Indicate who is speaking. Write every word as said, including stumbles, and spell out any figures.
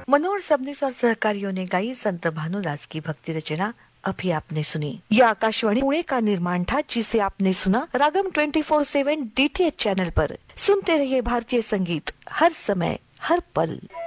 Speaker 1: मनोहर सबनीस और सहकारियों ने गाई संत भानुदास की भक्ति रचना अभी आपने सुनी। यह आकाशवाणी पुणे का निर्माण था, जिसे आपने सुना रागम ट्वेंटी फोर सेवन डीटीएच चैनल पर। सुनते रहिए भारतीय संगीत हर समय हर पल।